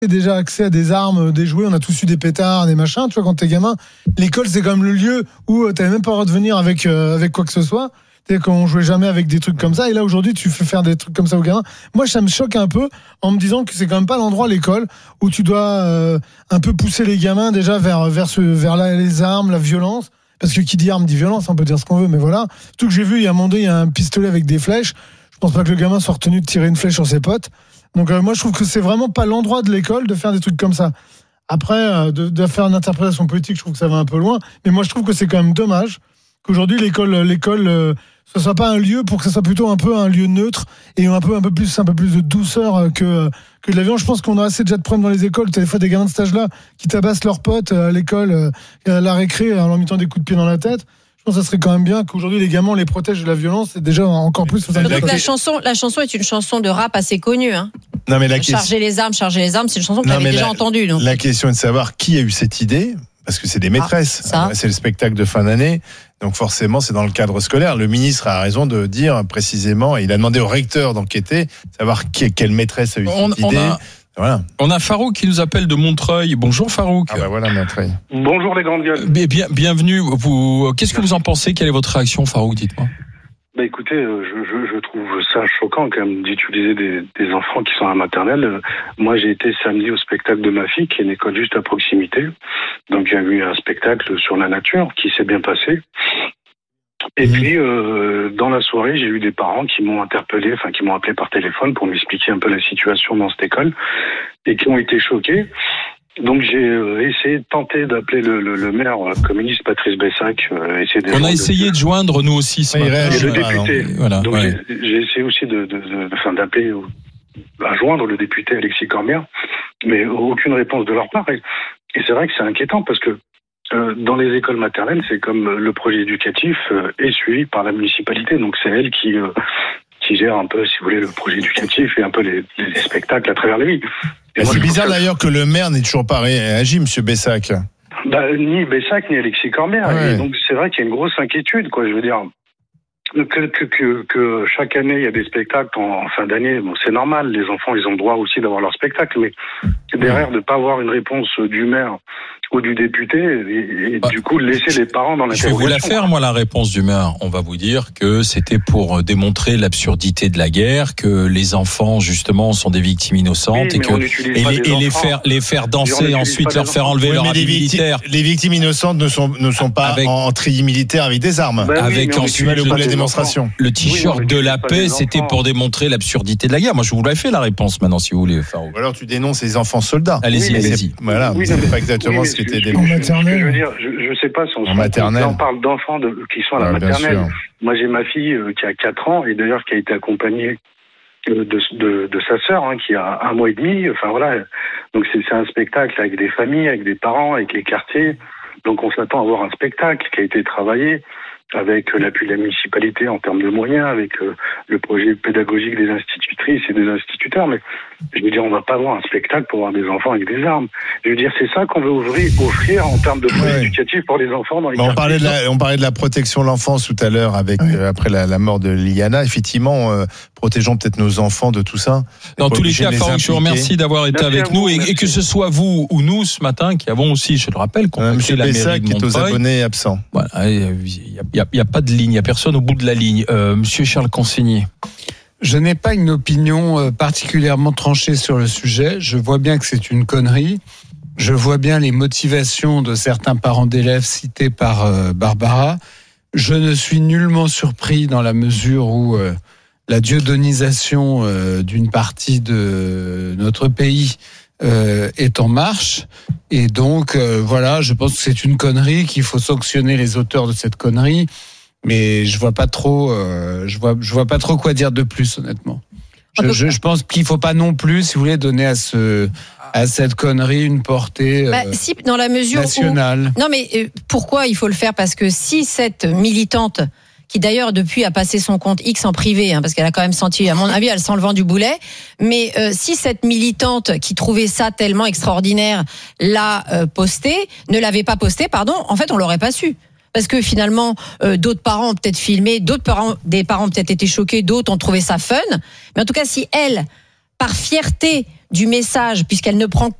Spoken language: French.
déjà accès à des armes, des jouets, on a tous eu des pétards, des machins, tu vois, quand t'es gamin. L'école, c'est quand même le lieu où t'avais même pas le droit de venir avec quoi que ce soit. Quand on jouait jamais avec des trucs comme ça, et là aujourd'hui tu fais faire des trucs comme ça aux gamins. Moi ça me choque un peu en me disant que c'est quand même pas l'endroit, l'école, où tu dois un peu pousser les gamins déjà vers les armes, la violence. Parce que qui dit arme dit violence, on peut dire ce qu'on veut, mais voilà. Tout que j'ai vu, il y a un moment donné, il y a un pistolet avec des flèches. Je pense pas que le gamin soit retenu de tirer une flèche sur ses potes. Donc moi je trouve que c'est vraiment pas l'endroit de l'école de faire des trucs comme ça. Après, de faire une interprétation politique, je trouve que ça va un peu loin. Mais moi je trouve que c'est quand même dommage qu'aujourd'hui l'école ce soit pas un lieu, pour que ça soit plutôt un peu un lieu neutre et un peu plus de douceur que de la violence. Je pense qu'on a assez déjà de problèmes dans les écoles. T'as des fois des gamins de cet âge-là qui tabassent leurs potes à l'école, à la récré, en leur mettant des coups de pied dans la tête. Je pense que ça serait quand même bien qu'aujourd'hui les gamins on les protège de la violence, et déjà encore plus. Donc la chanson est une chanson de rap assez connue. Hein. Non, mais charger les armes, c'est une chanson que tu avais déjà entendue. Donc. La question est de savoir qui a eu cette idée, parce que c'est des maîtresses. C'est le spectacle de fin d'année. Donc forcément, c'est dans le cadre scolaire. Le ministre a raison de dire précisément, et il a demandé au recteur d'enquêter, savoir quelle maîtresse a eu cette idée. Voilà. On a Farouk qui nous appelle de Montreuil. Bonjour Farouk. Ah bah voilà Montreuil. Bonjour les grandes gueules. Bienvenue. Qu'est-ce que vous en pensez ? Quelle est votre réaction, Farouk ? Dites-moi. Bah écoutez, je trouve ça choquant quand même d'utiliser des enfants qui sont à la maternelle. Moi j'ai été samedi au spectacle de ma fille qui est une école juste à proximité. Donc il y a eu un spectacle sur la nature qui s'est bien passé. Et puis dans la soirée j'ai eu des parents qui m'ont interpellé, qui m'ont appelé par téléphone pour m'expliquer un peu la situation dans cette école et qui ont été choqués. Donc j'ai essayé de tenter d'appeler le maire communiste Patrice Bessac. On a essayé de joindre nous aussi ce matin. Et le député. Voilà, donc j'ai essayé aussi d'appeler à joindre le député Alexis Corbière, mais aucune réponse de leur part. Et c'est vrai que c'est inquiétant parce que dans les écoles maternelles, c'est comme le projet éducatif est suivi par la municipalité. Donc c'est elle qui gère un peu, si vous voulez, le projet éducatif et un peu les spectacles à travers les villes. C'est bizarre d'ailleurs que le maire n'ait toujours pas réagi, M. Bessac. Ni Bessac, ni Alexis Corbière. Ouais. Et donc c'est vrai qu'il y a une grosse inquiétude, quoi. Je veux dire que chaque année il y a des spectacles en fin d'année. Bon, c'est normal. Les enfants, ils ont le droit aussi d'avoir leur spectacle, mais derrière de pas avoir une réponse du maire ou du député et du coup laisser les parents dans l'interrogation. Je vais vous la faire, moi, la réponse du maire. On va vous dire que c'était pour démontrer l'absurdité de la guerre, que les enfants, justement, sont des victimes innocentes les faire danser, ensuite leur faire enlever leur habit militaire. Les victimes innocentes ne sont pas en treillis militaire avec des armes. Avec ensuite la démonstration. Le t-shirt de la paix, c'était pour démontrer l'absurdité de la guerre. Moi, je vous l'ai fait la réponse maintenant, si vous voulez, Farouk. Ou alors tu dénonces les enfants soldats. Allez-y. Voilà, c'est pas exactement ce qui était dénoncé. Je veux dire, je sais pas si on parle d'enfants qui sont à la maternelle. Moi, j'ai ma fille qui a 4 ans et d'ailleurs qui a été accompagnée de sa sœur qui a 1 mois et demi. Enfin voilà. Donc c'est un spectacle avec des familles, avec des parents, avec les quartiers. Donc on s'attend à voir un spectacle qui a été travaillé avec l'appui de la municipalité en termes de moyens, avec le projet pédagogique des institutrices et des instituteurs. Mais je veux dire, on va pas voir un spectacle pour voir des enfants avec des armes. Je veux dire, c'est ça qu'on veut offrir en termes de projet éducatif pour les enfants dans les quartiers. On parlait de la protection de l'enfance tout à l'heure après la mort de Liliana. Effectivement, protégeons peut-être nos enfants de tout ça. Dans tous les cas, Farouk, je vous remercie d'avoir été avec nous et que ce soit vous ou nous ce matin qui avons aussi, je le rappelle, contacté la mairie de Montreuil. Qui est aux abonnés absents. Voilà, il n'y a pas de ligne, il n'y a personne au bout de la ligne. Monsieur Charles Consigny. Je n'ai pas une opinion particulièrement tranchée sur le sujet. Je vois bien que c'est une connerie. Je vois bien les motivations de certains parents d'élèves cités par Barbara. Je ne suis nullement surpris dans la mesure où la dieudonisation d'une partie de notre pays est en marche. Et donc, voilà, je pense que c'est une connerie, qu'il faut sanctionner les auteurs de cette connerie. Mais je vois pas trop, je vois pas trop quoi dire de plus, honnêtement. Je pense qu'il faut pas non plus, si vous voulez, donner à cette connerie une portée si, dans la mesure nationale. Non, mais pourquoi il faut le faire ? Parce que si cette militante, qui d'ailleurs depuis a passé son compte X en privé, parce qu'elle a quand même senti, à mon avis, elle sent le vent du boulet. Mais si cette militante qui trouvait ça tellement extraordinaire ne l'avait pas posté, en fait, on l'aurait pas su. Parce que finalement, d'autres parents ont peut-être filmé, des parents ont peut-être été choqués, d'autres ont trouvé ça fun. Mais en tout cas, si elle, par fierté du message, puisqu'elle ne prend